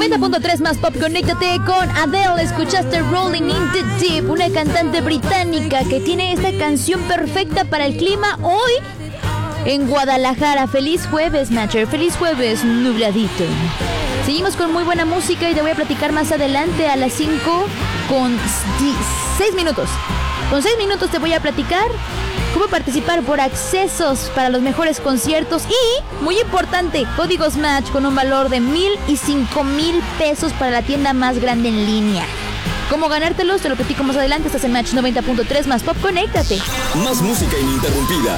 90.3 más pop, conéctate con Adele. Escuchaste Rolling in the Deep, una cantante británica que tiene esta canción perfecta para el clima hoy en Guadalajara. Feliz jueves, Matcher. Feliz jueves, nubladito. Seguimos con muy buena música y te voy a platicar más adelante a las 5 con 6 minutos. Con 6 minutos te voy a platicar cómo participar por accesos para los mejores conciertos y, muy importante, códigos Match con un valor de 1,000 y 5,000 pesos para la tienda más grande en línea. ¿Cómo ganártelos? Te lo platico más adelante. Estás en Match 90.3 más pop. Conéctate. Más música ininterrumpida.